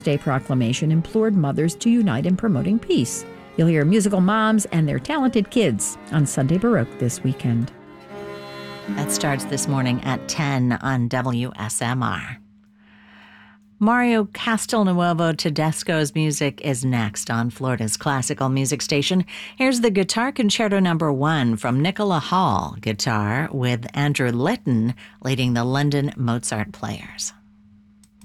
Day proclamation implored mothers to unite in promoting peace. You'll hear musical moms and their talented kids on Sunday Baroque this weekend. That starts this morning at 10 on WSMR. Mario Castelnuovo Tedesco's music is next on Florida's classical music station. Here's the Guitar Concerto No. 1 from Nicola Hall, guitar, with Andrew Litton leading the London Mozart Players.